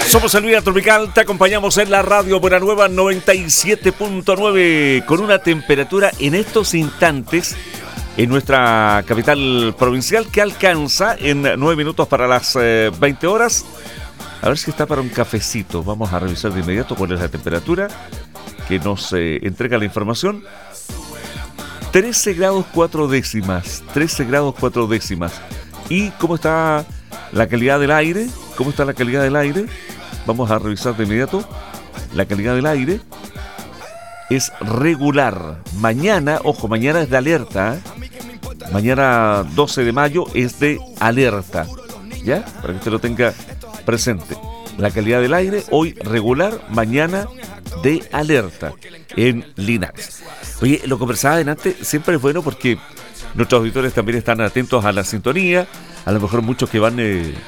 Somos el Vía Tropical, te acompañamos en la radio Buena Nueva 97.9 con una temperatura en estos instantes en nuestra capital provincial que alcanza en 9 minutos para las 20 horas. A ver si está para un cafecito. Vamos a revisar de inmediato cuál es la temperatura que nos entrega la información. 13 grados 4 décimas. 13 grados 4 décimas. ¿Y cómo está la calidad del aire? ¿Cómo está la calidad del aire? Vamos a revisar de inmediato. La calidad del aire es regular. Mañana, ojo, mañana es de alerta, ¿eh? Mañana 12 de mayo es de alerta, ¿ya? Para que usted lo tenga presente. La calidad del aire hoy regular, mañana de alerta en Linares. Oye, lo conversaba adelante, siempre es bueno porque nuestros auditores también están atentos a la sintonía. A lo mejor muchos que van